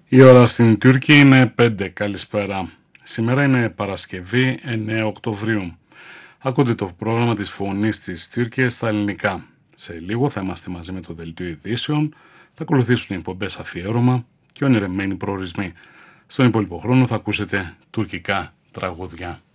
Η ώρα στην Τούρκη είναι 5. Καλησπέρα. Σήμερα είναι Παρασκευή 9 Οκτωβρίου. Ακούτε το πρόγραμμα της Φωνής της Τούρκης στα ελληνικά. Σε λίγο θα είμαστε μαζί με το Δελτίο Ειδήσεων, θα ακολουθήσουν οι εκπομπές αφιέρωμα και ονειρεμένοι προορισμοί. Στον υπόλοιπο χρόνο θα ακούσετε τουρκικά τραγούδια.